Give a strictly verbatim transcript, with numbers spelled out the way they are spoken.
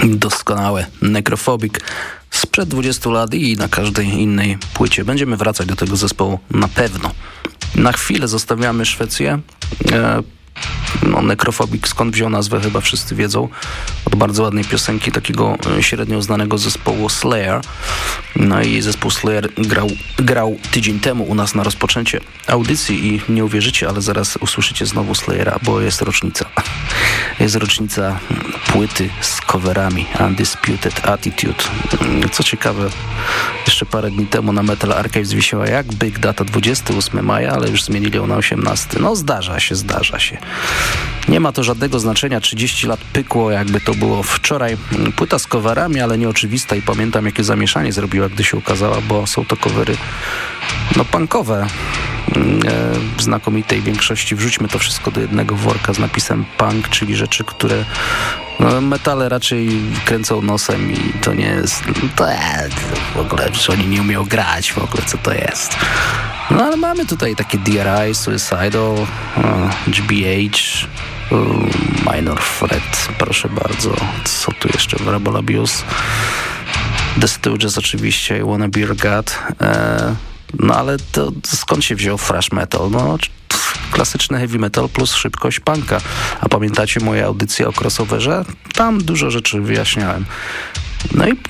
Doskonałe. Necrophobic sprzed dwudziestu lat i na każdej innej płycie. Będziemy wracać do tego zespołu na pewno. Na chwilę zostawiamy Szwecję. E, no, Necrophobic, skąd wziął nazwę, chyba wszyscy wiedzą. Od bardzo ładnej piosenki takiego średnio znanego zespołu Slayer. No i zespół Slayer grał, grał tydzień temu u nas na rozpoczęcie audycji i nie uwierzycie, ale zaraz usłyszycie znowu Slayera, bo jest rocznica. Jest rocznica płyty z coverami Undisputed Attitude. Co ciekawe, jeszcze parę dni temu na Metal Archives wisiała jakby data dwudziestego ósmego maja, ale już zmienili ją na osiemnastego. No zdarza się, zdarza się. Nie ma to żadnego znaczenia, trzydzieści lat pykło, jakby to było wczoraj. Płyta z coverami, ale nieoczywista i pamiętam, jakie zamieszanie zrobiła, gdy się ukazała, bo są to covery no punkowe. W znakomitej większości wrzućmy to wszystko do jednego worka z napisem punk, czyli rzeczy, które no, metale raczej kręcą nosem i to nie jest to jest, w ogóle, że oni nie umieją grać w ogóle, co to jest. No ale mamy tutaj takie D R I, Suicidal, G B H, Minor Threat, proszę bardzo. Co tu jeszcze? Verbal Abuse, The Stooges oczywiście, I Wanna Be Your God. E, no ale to skąd się wziął thrash metal? No klasyczny heavy metal plus szybkość punka. A pamiętacie moje audycje o crossoverze? Tam dużo rzeczy wyjaśniałem. No i